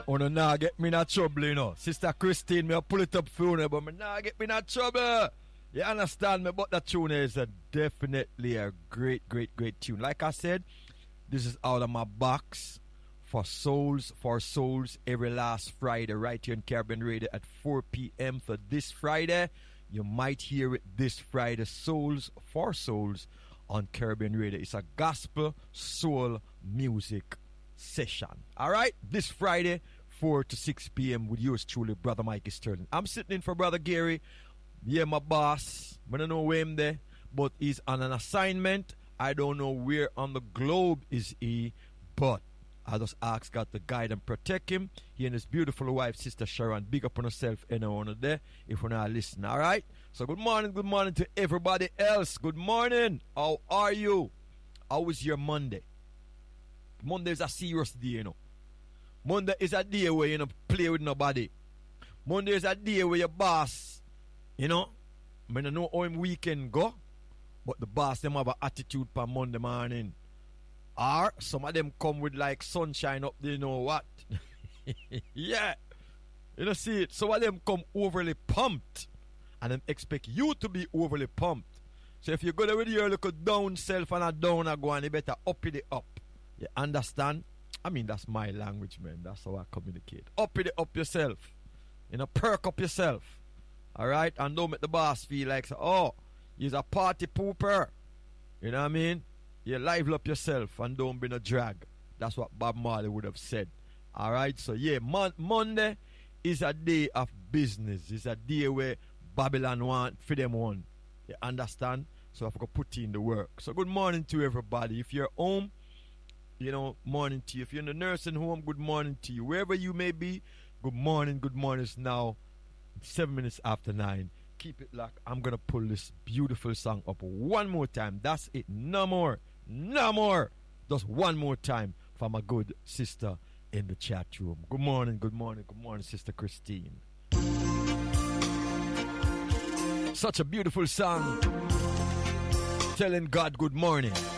Wanna nah get me in a trouble, you know. Sister Christine, me a pull it up for you, but me nah get me in a trouble. You understand me? But that tune is definitely a great tune. Like I said, this is out of my box for Souls for Souls every last Friday right here in Caribbean Radio at 4 p.m. for this Friday. You might hear it this Friday, Souls for Souls on Caribbean Radio. It's a gospel soul music session. Alright? This Friday, 4 to 6 p.m. with yours truly, Brother Mikey Sterling. I'm sitting in for Brother Gary. Yeah, my boss. I don't know where him there, but he's on an assignment. I don't know where on the globe is he, but I just ask God to guide and protect him. He and his beautiful wife, Sister Sharon. Big up on herself, anyone there, if we're not listening. All right? So good morning to everybody else. Good morning. How are you? How was your Monday? Monday is a serious day, you know. Monday is a day where you don't play with nobody. Monday is a day where your boss, you know, I don't know how him weekend go, but the boss them have an attitude for Monday morning. Or some of them come with like sunshine up there, you know what? Yeah. You know, see it. Some of them come overly pumped. And them expect you to be overly pumped. So if you go there with your little down self and a down a go on, you better up it up. You understand? I mean, that's my language, man. That's how I communicate. Up it up yourself. You know, perk up yourself. Alright? And don't make the boss feel like, oh, he's a party pooper. You know what I mean? You liven up yourself and don't be no drag. That's what Bob Marley would have said. Alright? So yeah, Monday is a day of business. It's a day where Babylon want for them one. You understand? So I've got to put in the work. So good morning to everybody. If you're home, you know, morning to you. If you're in the nursing home, good morning to you. Wherever you may be, good morning. Good morning. It's now 7 minutes after 9. Keep it locked. I'm going to pull this beautiful song up one more time. That's it. No more. No more. Just one more time for my good sister in the chat room. Good morning, good morning, good morning, Sister Christine. Such a beautiful song telling God good morning.